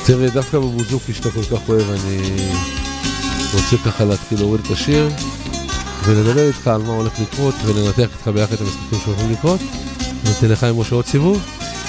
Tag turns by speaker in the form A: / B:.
A: תראה, דווקא בבוזוקי שאתה כל כך אוהב, אני רוצה ככה להתחיל להוריד את השיר ולדבר איתך על מה הולך לקרות ולנתח איתך ביחד את המשחקים שהולכים לקרות. נתן לך עם משה עוד סיבוב.